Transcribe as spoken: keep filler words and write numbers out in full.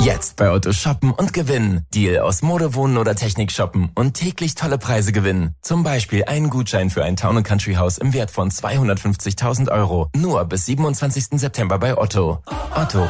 Jetzt bei Otto shoppen und gewinnen. Deal aus Mode, Wohnen oder Technik shoppen und täglich tolle Preise gewinnen. Zum Beispiel einen Gutschein für ein Town and Country Haus im Wert von zweihundertfünfzigtausend Euro. Nur bis siebenundzwanzigsten September bei Otto. Otto.